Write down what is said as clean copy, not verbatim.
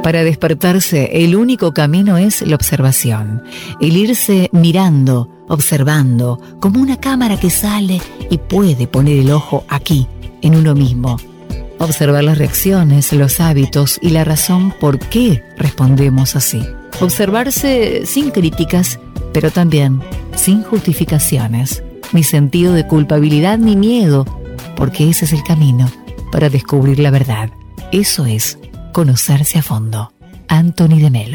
Para despertarse, el único camino es la observación. El irse mirando, observando, como una cámara que sale y puede poner el ojo aquí, en uno mismo. Observar las reacciones, los hábitos y la razón por qué respondemos así. Observarse sin críticas, pero también sin justificaciones, ni sentido de culpabilidad ni miedo, porque ese es el camino para descubrir la verdad. Eso es conocerse a fondo. Anthony de Mello.